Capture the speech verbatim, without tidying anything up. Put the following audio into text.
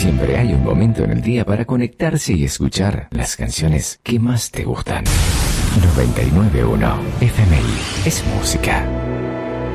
siempre hay un momento en el día para conectarse y escuchar las canciones que más te gustan. noventa y nueve punto uno F M I es música.